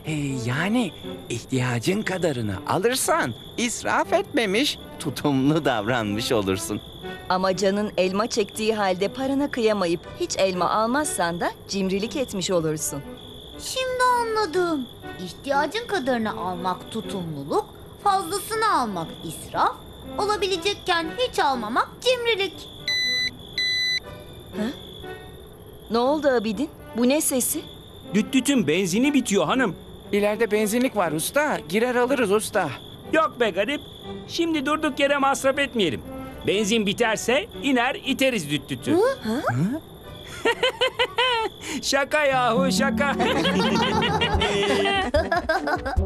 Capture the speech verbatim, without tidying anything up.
Ee, yani ihtiyacın kadarını alırsan israf etmemiş, tutumlu davranmış olursun. Ama canın elma çektiği halde parana kıyamayıp hiç elma almazsan da cimrilik etmiş olursun. Şimdi anladım. İhtiyacın kadarını almak tutumluluk, fazlasını almak israf, olabilecekken hiç almamak cimrilik. Ne oldu Abidin? Bu ne sesi? Düt dütün benzini bitiyor hanım. İleride benzinlik var usta. Girer alırız usta. Yok be garip. Şimdi durduk yere masraf etmeyelim. Benzin biterse iner iteriz düt dütü. Şaka yahu şaka.